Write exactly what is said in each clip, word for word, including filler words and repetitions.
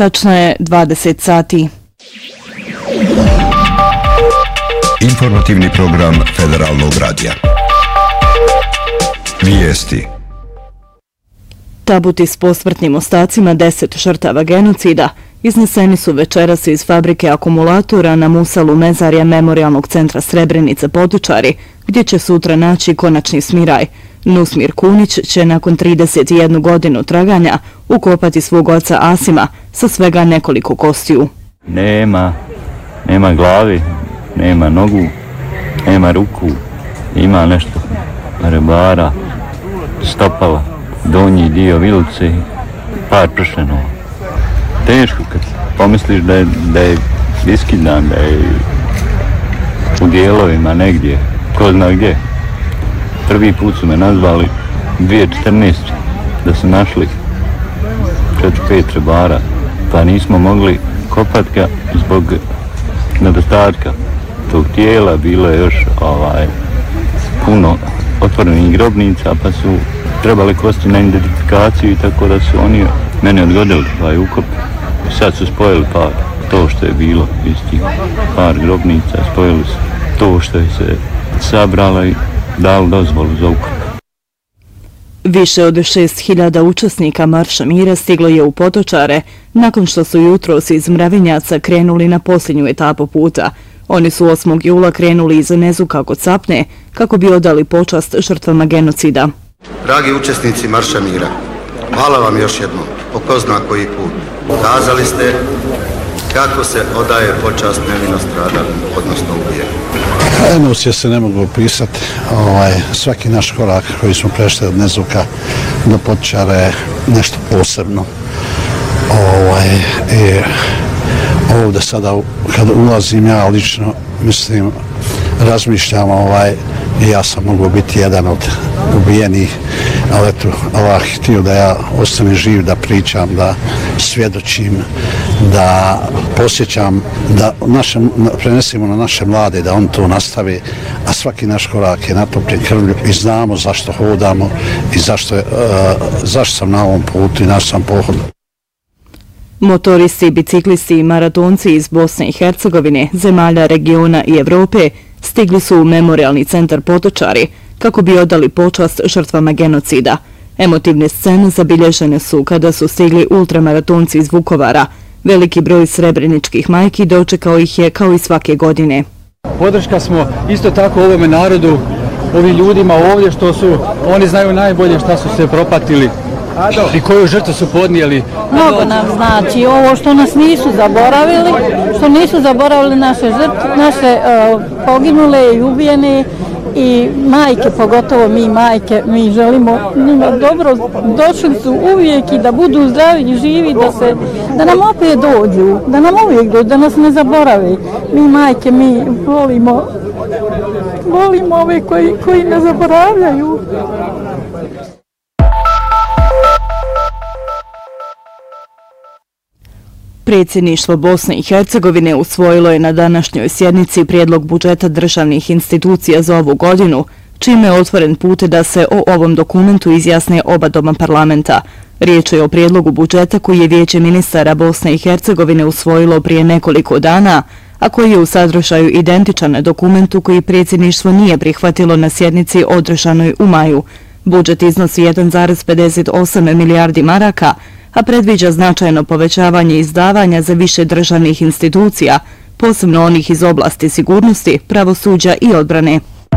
Tačno je dvadeset sati. Informativni program Federalnog radija. Vijesti. Tabuti s posmrtnim ostacima deset žrtava genocida izneseni su večeras iz fabrike akumulatora na Musalu mezarja Memorijalnog centra Srebrenica Potočari, gdje će sutra naći konačni smiraj. Nusmir Kunić će nakon trideset jednu godinu traganja ukopati svog oca Asima sa svega nekoliko kostiju. Nema, nema glavi, nema nogu, nema ruku, ima nešto rebara, stopala, donji dio vilice, par pršenova. Teško kad pomisliš da je, da je iskidan, da je u dijelovima negdje, ko zna gdje. Prvi put su me nazvali dvije tisuće četrnaeste. da su našli četiri pet rebara, pa nismo mogli kopati ga zbog nedostatka tog tijela. Bilo je još ovaj, puno otvorenih grobnica, pa su trebali kosti na identifikaciju i tako da su oni meni odgodili taj ukop. Sad su spojili par, to što je bilo isti par grobnica, spojili su to što je se sabralo i dali dozvolu za ukop. Više od šest hiljada učesnika Marša mira stiglo je u Potočare nakon što su jutros iz Mravinjaca krenuli na posljednju etapu puta. Oni su osmog jula krenuli iz Nezuka kod Sapne kako bi odali počast žrtvama genocida. Dragi učesnici Marša mira, hvala vam još jednom, po ko zna koji put. Ukazali ste kako se odaje počast nevino stradalim, odnosno ubijenim. Emocije se ne mogu opisati. Ovaj, svaki naš korak koji smo prešli od Nezuka do Potočara je nešto posebno. Ovaj, i ovdje sada kad ulazim ja lično, mislim, razmišljam, ovaj, i ja sam mogu biti jedan od ubijenih, ali eto, Allah htio da ja ostanem živ, da pričam, da svjedočim, da posjećam, da našem, prenesimo na naše mlade, da on to nastavi, a svaki naš korak je natopljen krvlju i znamo zašto hodamo i zašto, uh, zašto sam na ovom putu i naš sam pohod. Motoristi, biciklisti i maratonci iz Bosne i Hercegovine, zemalja regiona i Evrope stigli su u Memorijalni centar Potočari kako bi odali počast žrtvama genocida. Emotivne scene zabilježene su kada su stigli ultramaratonci iz Vukovara. Veliki broj srebreničkih majki dočekao ih je kao i svake godine. Podrška smo isto tako ovome narodu, ovim ljudima ovdje što su, oni znaju najbolje šta su se propatili i koju žrtvu su podnijeli. Mnogo nam znači ovo što nas nisu zaboravili, što nisu zaboravili naše žrtve, naše uh, poginule i ubijene i majke, pogotovo mi majke, mi želimo njima dobro, došli su uvijek i da budu zdravi i živi, da, se, da nam opet dođu, da nam uvijek dođu, da nas ne zaboravi. Mi majke, mi volimo, volimo ove koji, koji ne zaboravljaju. Predsjedništvo Bosne i Hercegovine usvojilo je na današnjoj sjednici prijedlog budžeta državnih institucija za ovu godinu, čime je otvoren put da se o ovom dokumentu izjasne oba doma parlamenta. Riječ je o prijedlogu budžeta koji je Vijeće ministara Bosne i Hercegovine usvojilo prije nekoliko dana, a koji je u sadržaju identičan dokumentu koji predsjedništvo nije prihvatilo na sjednici održanoj u maju. Budžet iznosi jedan zarez pedeset osam milijardi maraka, a predviđa značajno povećavanje izdavanja za više državnih institucija, posebno onih iz oblasti sigurnosti, pravosuđa i odbrane.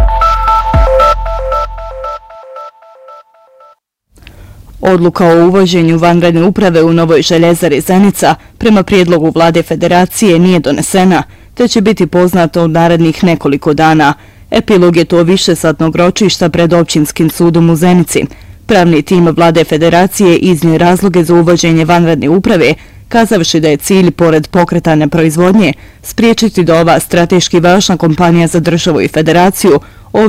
Odluka o uvođenju vanredne uprave u Novoj željezari Zenica prema prijedlogu Vlade Federacije nije donesena, te će biti poznato u narednih nekoliko dana. Epilog je to višesatnog ročišta pred općinskim sudom u Zenici. Pravni tim Vlade Federacije iznio razloge za uvođenje vanredne uprave, kazavši da je cilj, pored pokretane proizvodnje, spriječiti da ova strateški važna kompanija za državu i federaciju